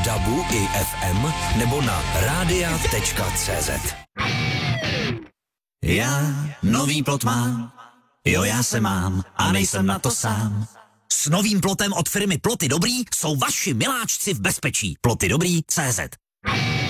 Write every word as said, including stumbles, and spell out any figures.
dabu i ef em nebo na rádia tečka cé zet. Já nový plot mám, jo já se mám a nejsem na to sám. S novým plotem od firmy Ploty Dobrý jsou vaši miláčci v bezpečí. Ploty Dobrý tečka cé zet.